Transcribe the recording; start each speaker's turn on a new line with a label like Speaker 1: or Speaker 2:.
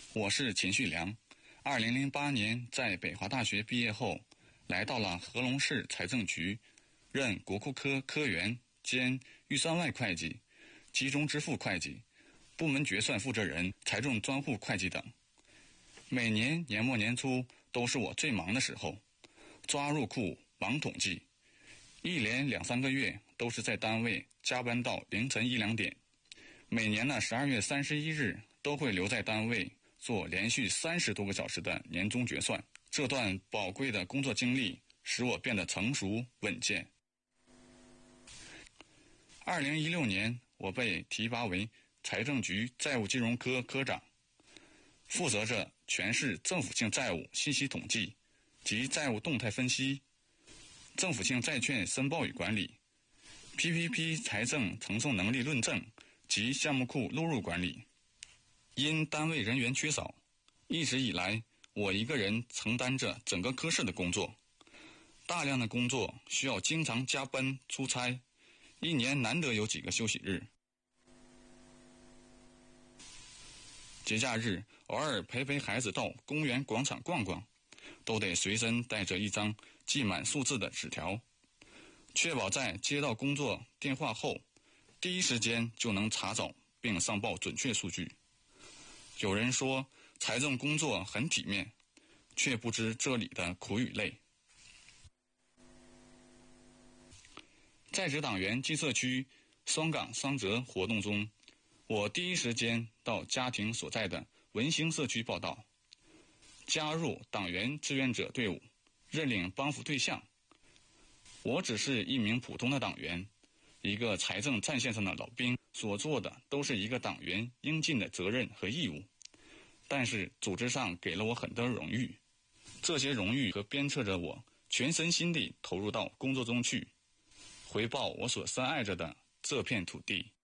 Speaker 1: 我是秦旭良。2008年在北华大学毕业后，来到了和龙市财政局，任国库科科员兼预算外会计、集中支付会计、部门决算负责人、财政专户会计等。每年年末年初都是我最忙的时候，抓入库、忙统计，一连2-3个月都是在单位加班到凌晨1-2点。每年的12月31日都会留在单位做连续30多个小时的年终决算。这段宝贵的工作经历使我变得成熟稳健。2016年，我被提拔为财政局债务金融科科长，负责着全市政府性债务信息统计及债务动态分析、政府性债券申报与管理、PPP 财政承受能力论证及项目库录入管理。因单位人员缺少，一直以来我一个人承担着整个科室的工作，大量的工作需要经常加班出差，一年难得有几个休息日。节假日偶尔陪孩子到公园广场逛逛，都得随身带着一张记满数字的纸条，确保在接到工作电话后，第一时间就能查找并上报准确数据。有人说财政工作很体面，却不知这里的苦与累。在职党员进社区双岗双责活动中，我第一时间到家庭所在的文兴社区报到，加入党员志愿者队伍，认领帮扶对象。我只是一名普通的党员，一个财政战线上的老兵，所做的都是一个党员应尽的责任和义务。但是组织上给了我很多荣誉，这些荣誉和鞭策着我全身心地投入到工作中去，回报我所深爱着的这片土地。